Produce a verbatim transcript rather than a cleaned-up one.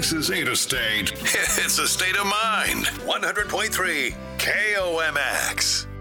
Texas ain't a state. It's a state of mind. one hundred point three K O M X.